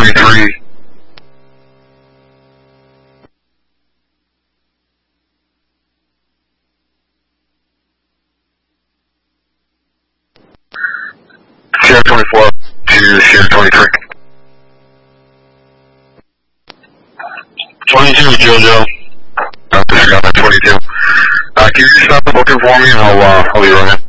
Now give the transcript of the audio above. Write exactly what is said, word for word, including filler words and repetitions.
twenty-three. Sierra twenty-four to Sierra twenty-three. twenty-two, JoJo. Uh, this is on twenty-two. Uh, can you stop the booking for me and I'll, uh, I'll be running.